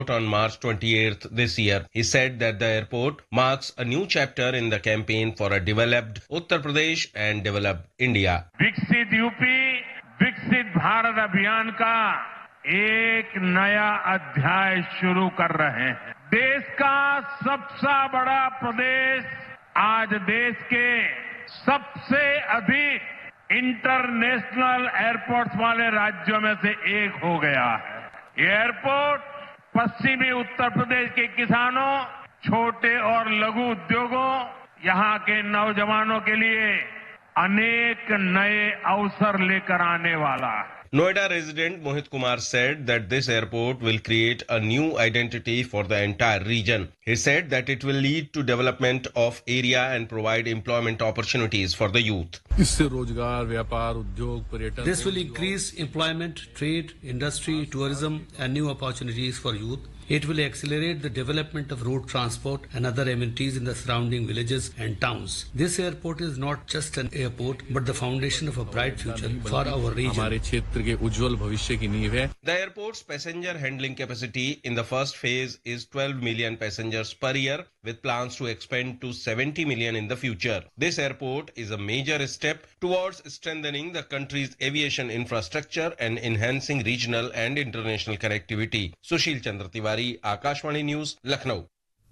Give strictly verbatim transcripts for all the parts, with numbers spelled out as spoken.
on March twenty-eighth this year. He said that the airport marks a new chapter in the campaign for a developed Uttar Pradesh and developed India. विकसित UP, विकसित भारत अभियान का एक नया अध्याय शुरू कर रहे हैं। देश का सबसे बड़ा प्रदेश आज देश के सबसे अधिक इंटरनेशनल एयरपोर्ट्स वाले राज्यों में से एक हो गया है। ये एयरपोर्ट पश्चिमी उत्तर प्रदेश के किसानों, छोटे और लघु उद्योगों, यहाँ के नौजवानों के लिए अनेक नए अवसर लेकर आने वाला है। Noida resident Mohit Kumar said that this airport will create a new identity for the entire region. He said that it will lead to development of area and provide employment opportunities for the youth. इससे रोजगार, व्यापार, उद्योग, पर्यटन. This will increase employment, trade, industry, tourism and new opportunities for youth. It will accelerate the development of road transport and other amenities in the surrounding villages and towns. This airport is not just an airport, but the foundation of a bright future for our region. हमारे क्षेत्र के उज्जवल भविष्य की नींव है. The airport's passenger handling capacity in the first phase is twelve million passengers per year, with plans to expand to seventy million in the future. This airport is a major step towards strengthening the country's aviation infrastructure and enhancing regional and international connectivity. Sushil Chandra Tiwari, Akashvani News, Lucknow.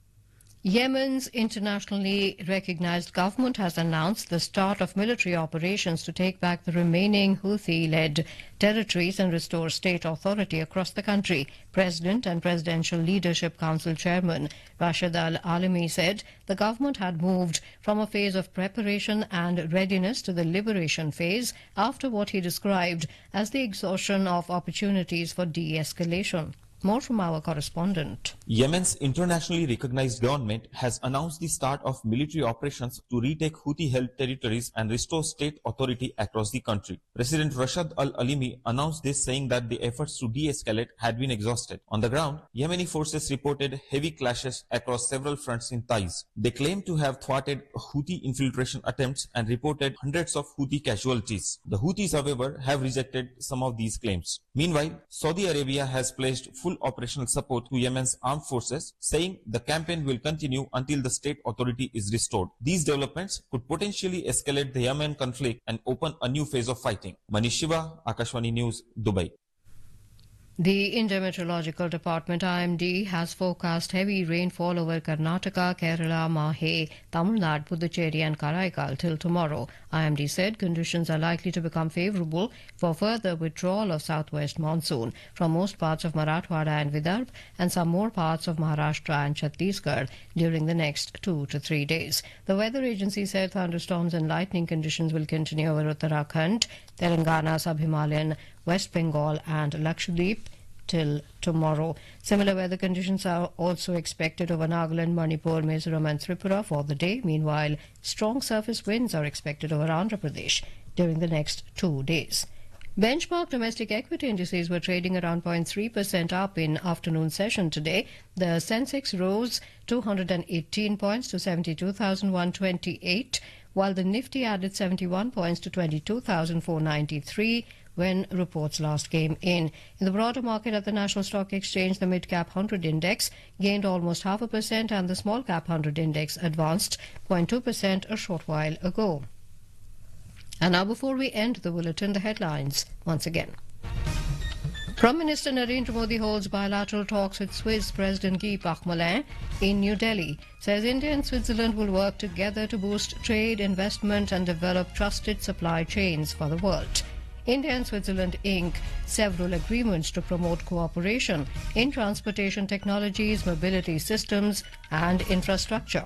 Yemen's internationally recognized government has announced the start of military operations to take back the remaining Houthi-led territories and restore state authority across the country. President and Presidential Leadership Council Chairman Rashid Al-Alami said the government had moved from a phase of preparation and readiness to the liberation phase after what he described as the exhaustion of opportunities for de-escalation. More from our correspondent. Yemen's internationally recognized government has announced the start of military operations to retake Houthi-held territories and restore state authority across the country. President Rashid Al-Alimi announced this, saying that the efforts to de-escalate had been exhausted. On the ground, Yemeni forces reported heavy clashes across several fronts in Taiz. They claim to have thwarted Houthi infiltration attempts and reported hundreds of Houthi casualties. The Houthis, however, have rejected some of these claims. Meanwhile, Saudi Arabia has pledged full operational support to Yemen's armed forces, saying the campaign will continue until the state authority is restored. These developments could potentially escalate the Yemen conflict and open a new phase of fighting. Manish Shiva, Akashvani News, Dubai. The Indian Meteorological Department I M D has forecast heavy rainfall over Karnataka, Kerala, Mahe, Tamil Nadu, Puducherry and Karaikal till tomorrow. I M D said conditions are likely to become favourable for further withdrawal of southwest monsoon from most parts of Marathwada and Vidarbha and some more parts of Maharashtra and Chhattisgarh during the next two to three days. The weather agency said thunderstorms and lightning conditions will continue over Uttarakhand, Telangana, Sub-Himalayan, West Bengal and Lakshadweep till tomorrow. Similar weather conditions are also expected over Nagaland, Manipur, Mizoram and Tripura for the day. Meanwhile, strong surface winds are expected over Andhra Pradesh during the next two days. Benchmark domestic equity indices were trading around zero point three percent up in afternoon session today. The Sensex rose two hundred eighteen points to seventy-two thousand one hundred twenty-eight, while the Nifty added seventy-one points to twenty-two thousand four hundred ninety-three when reports last came in. In the broader market at the National Stock Exchange, the mid-cap one hundred index gained almost half a percent and the small-cap one hundred index advanced zero point two percent a short while ago. And now, before we end the bulletin, the headlines once again. Prime Minister Narendra Modi holds bilateral talks with Swiss President Guy Parmelin in New Delhi. Says India and Switzerland will work together to boost trade, investment and develop trusted supply chains for the world. India and Switzerland ink several agreements to promote cooperation in transportation technologies, mobility systems and infrastructure.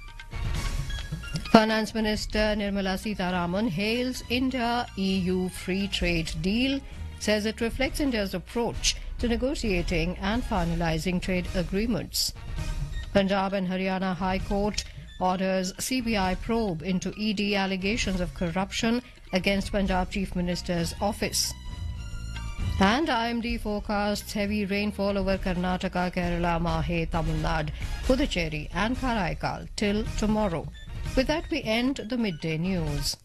Finance Minister Nirmala Sitharaman hails India-E U free trade deal, says it reflects India's approach to negotiating and finalizing trade agreements. Punjab and Haryana High Court orders C B I probe into E D allegations of corruption against Punjab Chief Minister's office. And I M D forecasts heavy rainfall over Karnataka, Kerala, Mahe, Tamil Nadu, Puducherry and Karaikal till tomorrow. With that, we end the midday news.